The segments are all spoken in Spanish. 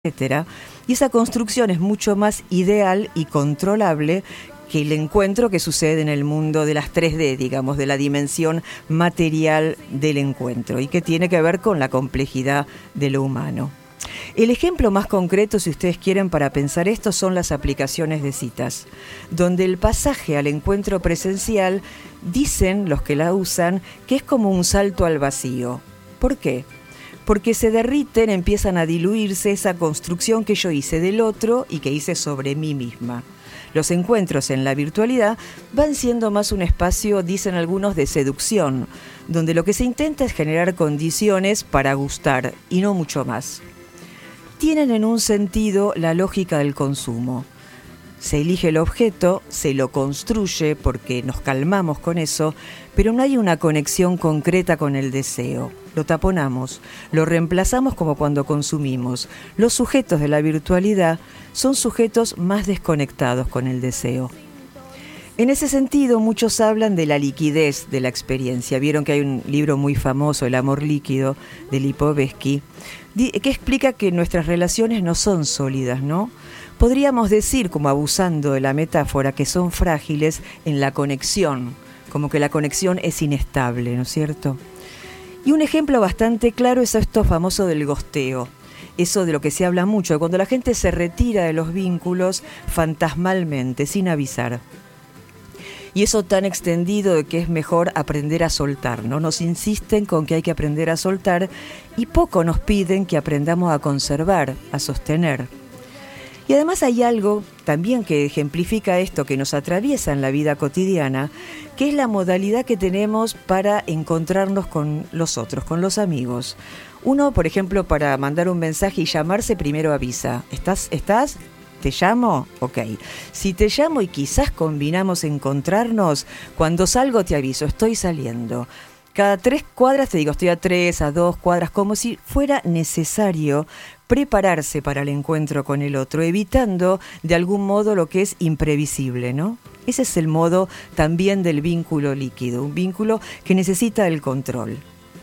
etcétera. Y esa construcción es mucho más ideal y controlable que el encuentro que sucede en el mundo de las 3D, digamos, de la dimensión material del encuentro, y que tiene que ver con la complejidad de lo humano. El ejemplo más concreto, si ustedes quieren, para pensar esto, son las aplicaciones de citas, donde el pasaje al encuentro presencial, dicen los que la usan, que es como un salto al vacío. ¿Por qué? Porque se derriten, empiezan a diluirse esa construcción que yo hice del otro y que hice sobre mí misma. Los encuentros en la virtualidad van siendo más un espacio, dicen algunos, de seducción, donde lo que se intenta es generar condiciones para gustar y no mucho más. Tienen en un sentido la lógica del consumo. Se elige el objeto, se lo construye porque nos calmamos con eso, pero no hay una conexión concreta con el deseo. Lo taponamos, lo reemplazamos como cuando consumimos. Los sujetos de la virtualidad son sujetos más desconectados con el deseo. En ese sentido, muchos hablan de la liquidez de la experiencia. Vieron que hay un libro muy famoso, El amor líquido, de Lipovetsky, que explica que nuestras relaciones no son sólidas, ¿no? Podríamos decir, como abusando de la metáfora, que son frágiles en la conexión, como que la conexión es inestable, ¿no es cierto? Y un ejemplo bastante claro es esto famoso del gosteo, eso de lo que se habla mucho, cuando la gente se retira de los vínculos fantasmalmente, sin avisar. Y eso tan extendido de que es mejor aprender a soltar, ¿no? Nos insisten con que hay que aprender a soltar y poco nos piden que aprendamos a conservar, a sostener. Y además hay algo también que ejemplifica esto, que nos atraviesa en la vida cotidiana, que es la modalidad que tenemos para encontrarnos con los otros, con los amigos. Uno, por ejemplo, para mandar un mensaje y llamarse, primero avisa. ¿Estás? ¿Te llamo? Ok. Si te llamo y quizás combinamos encontrarnos, cuando salgo te aviso, estoy saliendo. Cada 3 cuadras te digo, estoy a 3, a 2 cuadras, como si fuera necesario prepararse para el encuentro con el otro, evitando de algún modo lo que es imprevisible, ¿no? Ese es el modo también del vínculo líquido, un vínculo que necesita el control.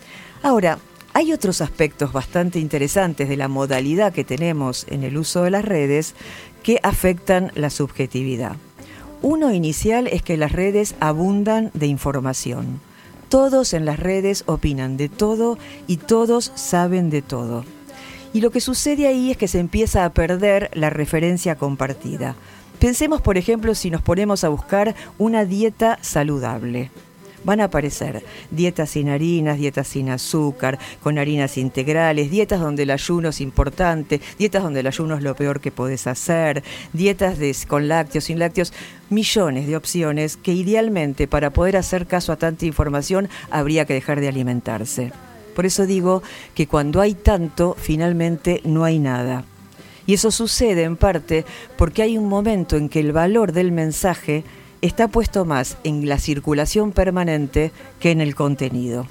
Ahora, hay otros aspectos bastante interesantes de la modalidad que tenemos en el uso de las redes que afectan la subjetividad. Uno inicial es que las redes abundan de información. Todos en las redes opinan de todo y todos saben de todo. Y lo que sucede ahí es que se empieza a perder la referencia compartida. Pensemos, por ejemplo, si nos ponemos a buscar una dieta saludable. Van a aparecer dietas sin harinas, dietas sin azúcar, con harinas integrales, dietas donde el ayuno es importante, dietas donde el ayuno es lo peor que podés hacer, dietas con lácteos, sin lácteos, millones de opciones que idealmente para poder hacer caso a tanta información habría que dejar de alimentarse. Por eso digo que cuando hay tanto, finalmente no hay nada. Y eso sucede en parte porque hay un momento en que el valor del mensaje está puesto más en la circulación permanente que en el contenido.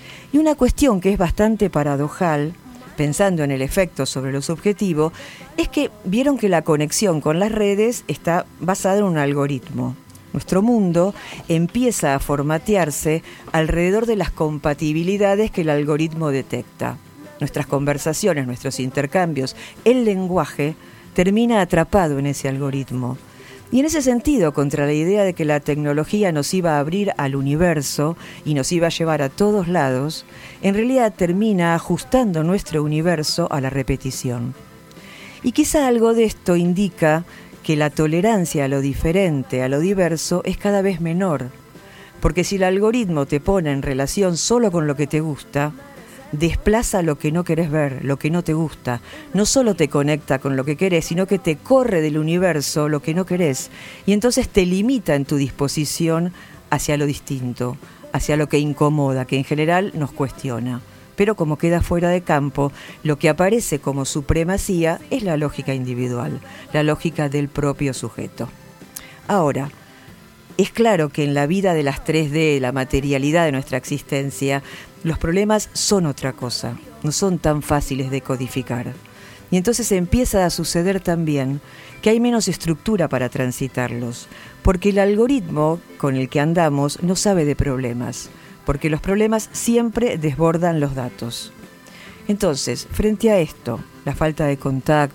Y una cuestión que es bastante paradojal, pensando en el efecto sobre lo subjetivo, es que vieron que la conexión con las redes está basada en un algoritmo. Nuestro mundo empieza a formatearse alrededor de las compatibilidades que el algoritmo detecta. Nuestras conversaciones, nuestros intercambios, el lenguaje termina atrapado en ese algoritmo. Y en ese sentido, contra la idea de que la tecnología nos iba a abrir al universo y nos iba a llevar a todos lados, en realidad termina ajustando nuestro universo a la repetición. Y quizá algo de esto indica que la tolerancia a lo diferente, a lo diverso, es cada vez menor. Porque si el algoritmo te pone en relación solo con lo que te gusta, desplaza lo que no querés ver, lo que no te gusta. No solo te conecta con lo que querés, sino que te corre del universo lo que no querés. Y entonces te limita en tu disposición hacia lo distinto, hacia lo que incomoda, que en general nos cuestiona. Pero como queda fuera de campo, lo que aparece como supremacía es la lógica individual, la lógica del propio sujeto. Ahora, es claro que en la vida de las 3D, la materialidad de nuestra existencia, los problemas son otra cosa, no son tan fáciles de codificar. Y entonces empieza a suceder también que hay menos estructura para transitarlos, porque el algoritmo con el que andamos no sabe de problemas, porque los problemas siempre desbordan los datos. Entonces, frente a esto, la falta de contacto,